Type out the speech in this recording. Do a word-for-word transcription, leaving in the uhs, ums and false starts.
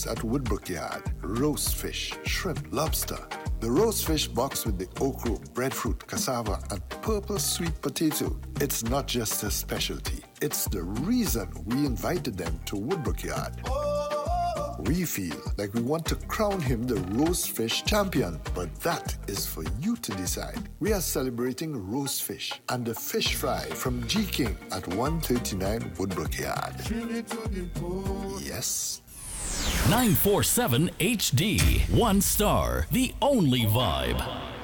favorites at Woodbrook Yard: roast fish, shrimp, lobster. The roast fish box with the okra, breadfruit, cassava, and purple sweet potato. It's not just a specialty. It's the reason we invited them to Woodbrook Yard. We feel like we want to crown him the roast fish champion, but that is for you to decide. We are celebrating roast fish and the fish fry from G King at one thirty-nine Woodbrook Yard. Yes. nine forty-seven H D. One star. The only vibe.